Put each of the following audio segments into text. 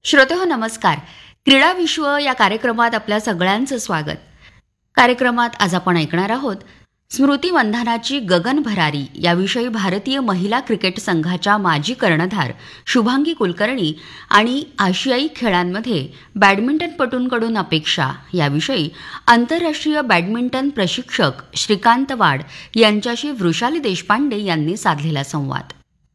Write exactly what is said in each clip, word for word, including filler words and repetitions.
श्रोतेहो नमस्कार. क्रीडा विश्व या कार्यक्रमात आपल्या सगळ्यांचं स्वागत. कार्यक्रमात आज आपण ऐकणार आहोत स्मृती मंधानाची गगन भरारी याविषयी भारतीय महिला क्रिकेट संघाच्या माजी कर्णधार शुभांगी कुलकर्णी आणि आशियाई खेळांमध्ये बॅडमिंटनपटूंकडून अपेक्षा याविषयी आंतरराष्ट्रीय बॅडमिंटन प्रशिक्षक श्रीकांत वाड यांच्याशी वृषाली देशपांडे यांनी साधलेला संवाद.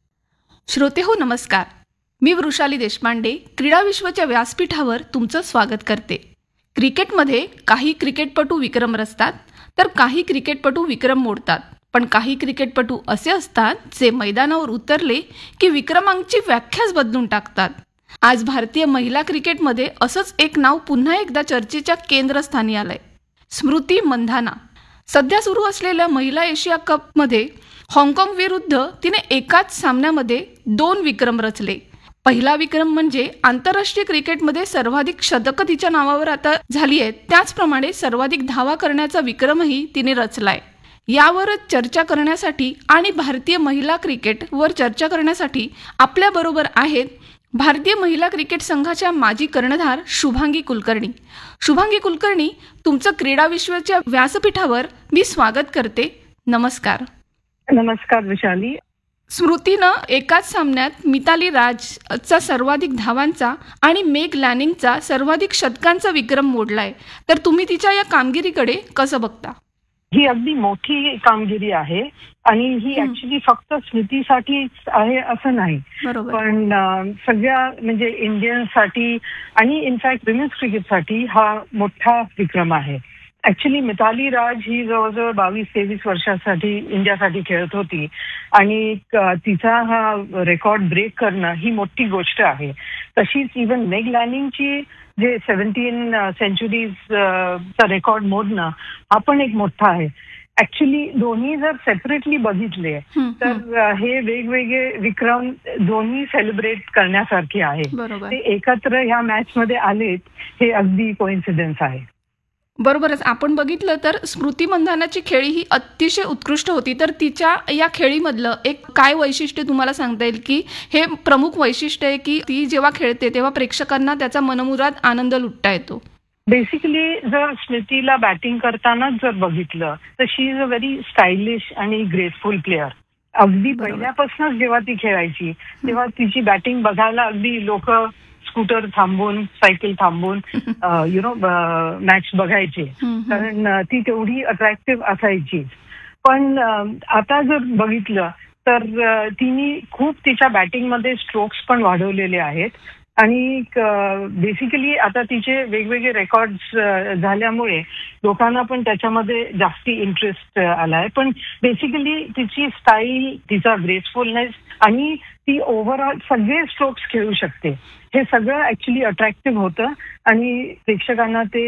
श्रोतेहो नमस्कार. मी वृषाली देशपांडे क्रीडा विश्वच्या व्यासपीठावर तुमचं स्वागत करते. क्रिकेटमध्ये काही क्रिकेटपटू विक्रम रचतात तर काही क्रिकेटपटू विक्रम मोडतात, पण काही क्रिकेटपटू असे असतात जे मैदानावर उतरले की विक्रमांची व्याख्याच बदलून टाकतात. आज भारतीय महिला क्रिकेटमध्ये असंच एक नाव पुन्हा एकदा चर्चेच्या केंद्रस्थानी आलंय, स्मृती मंधाना. सध्या सुरू असलेल्या महिला एशिया कपमध्ये हाँगकाँग विरुद्ध तिने एकाच सामन्यामध्ये दोन विक्रम रचले. पहिला विक्रम म्हणजे आंतरराष्ट्रीय क्रिकेटमध्ये सर्वाधिक शतकं तिच्या नावावर आता झाली आहेत, त्याचप्रमाणे सर्वाधिक धावा करण्याचा विक्रमही तिने रचलाय. यावरच चर्चा करण्यासाठी आणि भारतीय महिला क्रिकेटवर चर्चा करण्यासाठी आपल्याबरोबर आहेत भारतीय महिला क्रिकेट संघाच्या माजी कर्णधार शुभांगी कुलकर्णी. शुभांगी कुलकर्णी, तुमचं क्रीडा विश्वच्या व्यासपीठावर मी स्वागत करते. नमस्कार. नमस्कार विशाली. स्मृतीनं एकाच सामन्यात मिताली राजचा सर्वाधिक धावांचा आणि मेग लॅनिंगचा सर्वाधिक शतकांचा विक्रम मोडलाय, तर तुम्ही तिच्या या कामगिरीकडे कसं बघता? ही अगदी मोठी कामगिरी आहे आणि ही ऍक्च्युली फक्त स्मृतीसाठीच आहे असं नाही, पण सगळ्या म्हणजे इंडियनसाठी आणि इनफॅक्ट विमेन्स क्रिकेटसाठी हा मोठा विक्रम आहे. ऍक्च्युली मिताली राज ही जवळजवळ बावीस तेवीस वर्षासाठी इंडियासाठी खेळत होती आणि तिचा हा रेकॉर्ड ब्रेक करणं ही मोठी गोष्ट आहे. तशीच इव्हन मेग लॅनिंगची जे सेव्हन्टीन सेंचुरीजचा रेकॉर्ड मोडणं हा पण एक मोठा आहे. ऍक्च्युली दोन्ही जर सेपरेटली बघितले तर हे वेगवेगळे विक्रम दोन्ही सेलिब्रेट करण्यासारखे आहे. ते एकत्र ह्या मॅच मध्ये आलेत हे अगदी कोइन्सिडन्स आहे. बरोबरच. आपण बघितलं तर स्मृती मंधानाची खेळी ही अतिशय उत्कृष्ट होती, तर तिच्या या खेळीमधलं एक काय वैशिष्ट्य तुम्हाला सांगता येईल की हे प्रमुख वैशिष्ट्य आहे की ती जेव्हा खेळते तेव्हा प्रेक्षकांना त्याचा मनमुराद आनंद लुटता येतो? बेसिकली जर स्मृतीला बॅटिंग करताना जर बघितलं तर शी इज अ व्हेरी स्टायलिश आणि ग्रेसफुल प्लेअर. अगदी पहिल्यापासूनच जेव्हा ती खेळायची तेव्हा तिची बॅटिंग बघायला अगदी लोक स्कूटर थांबून सायकल थांबून यु नो मॅच बघायचे, कारण ती तेवढी अट्रॅक्टिव्ह असायची. पण आता जर बघितलं तर तिने खूप तिच्या बॅटिंगमध्ये स्ट्रोक्स पण वाढवलेले आहेत आणि बेसिकली आता तिचे वेगवेगळे रेकॉर्ड्स झाल्यामुळे लोकांना पण त्याच्यामध्ये जास्ती इंटरेस्ट आलाय. पण बेसिकली तिची स्टाईल, तिचा ग्रेसफुलनेस आणि ती ओव्हरऑल सगळे स्ट्रोक्स खेळू शकते, हे सगळं ऍक्च्युली अट्रॅक्टिव्ह होतं आणि प्रेक्षकांना ते